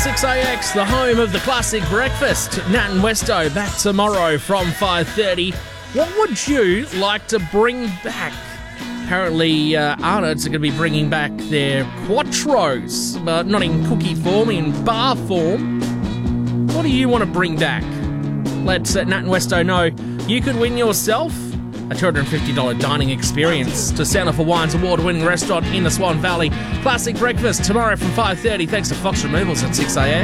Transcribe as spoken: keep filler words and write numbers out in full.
six A X, the home of the classic breakfast. Nat and Westo back tomorrow from five thirty. What would you like to bring back? Apparently, uh, Arnott's are going to be bringing back their Quattros, but not in cookie form, in bar form. What do you want to bring back? Let uh, Nat and Westo know. You could win yourself a two hundred fifty dollars dining experience to Sound of Wine's award-winning restaurant in the Swan Valley. Classic breakfast tomorrow from five thirty. Thanks to Fox Removals at six A M.